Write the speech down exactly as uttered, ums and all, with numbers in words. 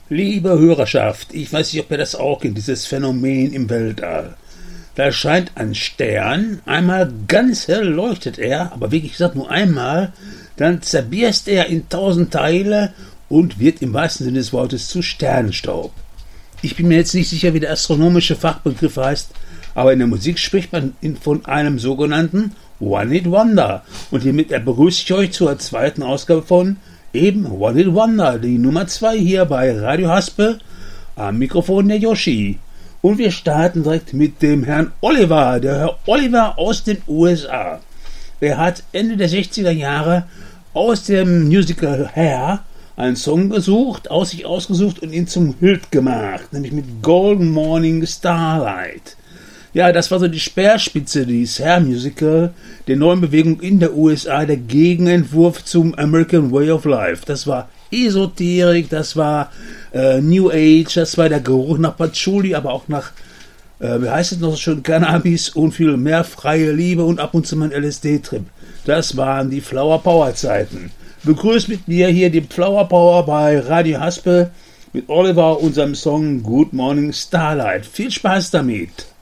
Liebe Hörerschaft, ich weiß nicht, ob ihr das auch kennt, dieses Phänomen im Weltall. Da erscheint ein Stern, einmal ganz hell leuchtet er, aber wirklich gesagt nur einmal, dann zerbierst er in tausend Teile und wird im wahrsten Sinne des Wortes zu Sternenstaub. Ich bin mir jetzt nicht sicher, wie der astronomische Fachbegriff heißt, aber in der Musik spricht man von einem sogenannten One-Hit-Wonder. Und hiermit begrüße ich euch zur zweiten Ausgabe von eben One-Hit-Wonder, die Nummer zwei hier bei Radio Haspe, am Mikrofon der Yoshi. Und wir starten direkt mit dem Herrn Oliver, der Herr Oliver aus den U S A. Er hat Ende der sechziger Jahre aus dem Musical Hair einen Song gesucht, aus sich ausgesucht und ihn zum Hit gemacht, nämlich mit Golden Morning Starlight. Ja, das war so die Speerspitze dieses Hair-Musical, der neuen Bewegung in der U S A, der Gegenentwurf zum American Way of Life. Das war Esoterik, das war äh, New Age, das war der Geruch nach Patchouli, aber auch nach, äh, wie heißt es noch so schön, Cannabis und viel mehr freie Liebe und ab und zu mal ein L S D-Trip. Das waren die Flower Power Zeiten. Begrüßt mit mir hier die Flower Power bei Radio Haspe mit Oliver und seinem Song Good Morning Starlight. Viel Spaß damit!